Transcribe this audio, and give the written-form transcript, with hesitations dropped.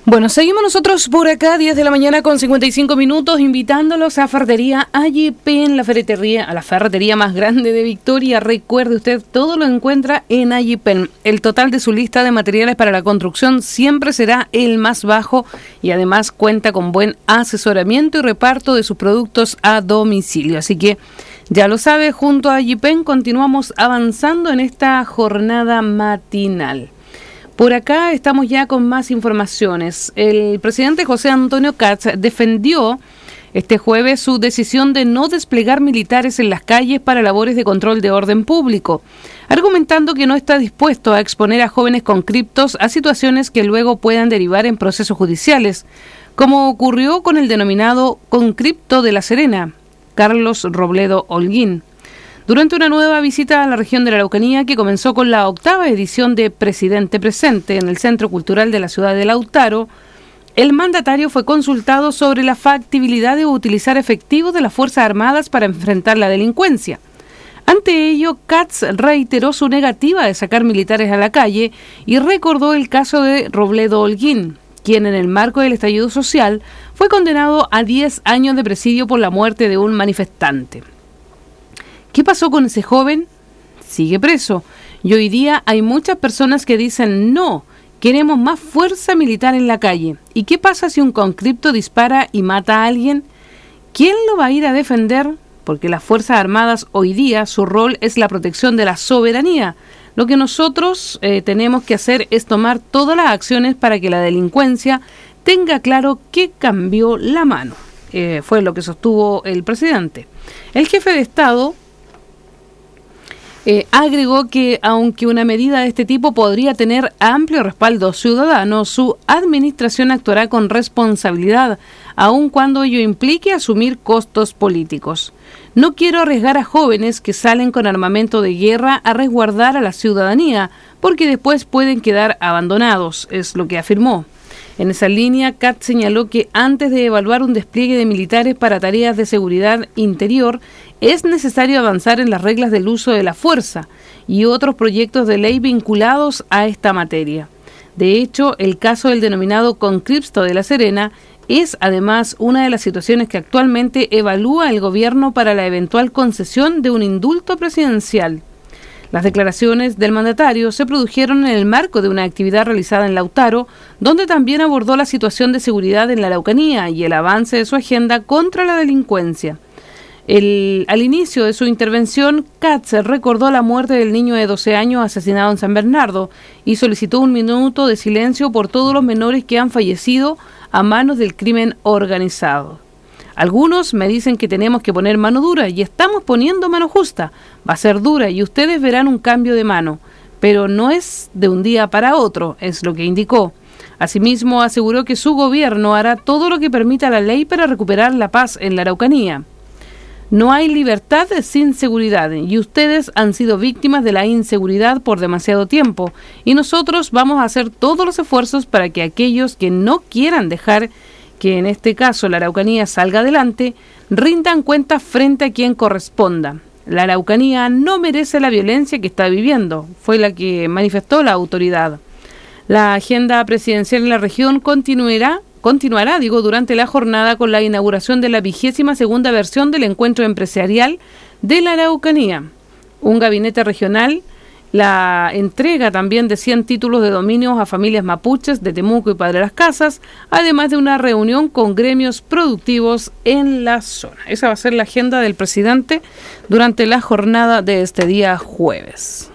Bueno, seguimos nosotros por acá, 10 de la mañana con 55 minutos, invitándolos a Ferretería Allipen, la ferretería más grande de Victoria. Recuerde usted, todo lo encuentra en Allipen. El total de su lista de materiales para la construcción siempre será el más bajo y además cuenta con buen asesoramiento y reparto de sus productos a domicilio. Así que ya lo sabe, junto a Allipen continuamos avanzando en esta jornada matinal. Por acá estamos ya con más informaciones. El presidente José Antonio Kats defendió este jueves su decisión de no desplegar militares en las calles para labores de control de orden público, argumentando que no está dispuesto a exponer a jóvenes con criptos a situaciones que luego puedan derivar en procesos judiciales, como ocurrió con el denominado concripto de La Serena, Carlos Robledo Holguín. Durante una nueva visita a la región de la Araucanía, que comenzó con la 8ª edición de Presidente Presente en el Centro Cultural de la ciudad de Lautaro, el mandatario fue consultado sobre la factibilidad de utilizar efectivos de las Fuerzas Armadas para enfrentar la delincuencia. Ante ello, Kats reiteró su negativa de sacar militares a la calle y recordó el caso de Robledo Holguín, quien en el marco del estallido social fue condenado a 10 años de presidio por la muerte de un manifestante. ¿Qué pasó con ese joven? Sigue preso. Y hoy día hay muchas personas que dicen no, queremos más fuerza militar en la calle. ¿Y qué pasa si un conscripto dispara y mata a alguien? ¿Quién lo va a ir a defender? Porque las Fuerzas Armadas hoy día su rol es la protección de la soberanía. Lo que nosotros tenemos que hacer es tomar todas las acciones para que la delincuencia tenga claro que cambió la mano. Fue lo que sostuvo el presidente. El jefe de Estado agregó que aunque una medida de este tipo podría tener amplio respaldo ciudadano, su administración actuará con responsabilidad, aun cuando ello implique asumir costos políticos. No quiero arriesgar a jóvenes que salen con armamento de guerra a resguardar a la ciudadanía, porque después pueden quedar abandonados, es lo que afirmó. En esa línea, Kats señaló que antes de evaluar un despliegue de militares para tareas de seguridad interior, es necesario avanzar en las reglas del uso de la fuerza y otros proyectos de ley vinculados a esta materia. De hecho, el caso del denominado concripto de La Serena es además una de las situaciones que actualmente evalúa el gobierno para la eventual concesión de un indulto presidencial. Las declaraciones del mandatario se produjeron en el marco de una actividad realizada en Lautaro, donde también abordó la situación de seguridad en la Araucanía y el avance de su agenda contra la delincuencia. Al inicio de su intervención, Kats recordó la muerte del niño de 12 años asesinado en San Bernardo y solicitó un minuto de silencio por todos los menores que han fallecido a manos del crimen organizado. Algunos me dicen que tenemos que poner mano dura y estamos poniendo mano justa. Va a ser dura y ustedes verán un cambio de mano, pero no es de un día para otro, es lo que indicó. Asimismo, aseguró que su gobierno hará todo lo que permita la ley para recuperar la paz en la Araucanía. No hay libertad sin seguridad y ustedes han sido víctimas de la inseguridad por demasiado tiempo y nosotros vamos a hacer todos los esfuerzos para que aquellos que no quieran dejar que en este caso la Araucanía salga adelante, rindan cuentas frente a quien corresponda. La Araucanía no merece la violencia que está viviendo, fue la que manifestó la autoridad. La agenda presidencial en la región continuará durante la jornada con la inauguración de la 22ª versión del Encuentro Empresarial de la Araucanía. Un gabinete regional, la entrega también de 100 títulos de dominios a familias mapuches de Temuco y Padre Las Casas, además de una reunión con gremios productivos en la zona. Esa va a ser la agenda del presidente durante la jornada de este día jueves.